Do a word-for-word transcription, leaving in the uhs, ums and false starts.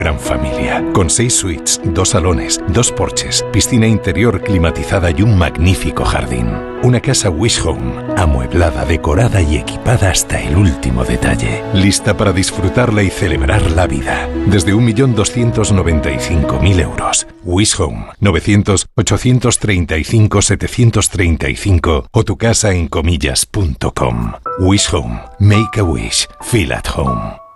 Gran familia, con seis suites, dos salones, dos porches, piscina interior climatizada y un magnífico jardín. Una casa Wish Home, amueblada, decorada y equipada hasta el último detalle. Lista para disfrutarla y celebrar la vida. Desde un millón doscientos noventa y cinco mil euros. Wish Home, novecientos, ochocientos treinta y cinco, setecientos treinta y cinco o tu casa en comillas punto com. Wish Home, make a wish, feel at home.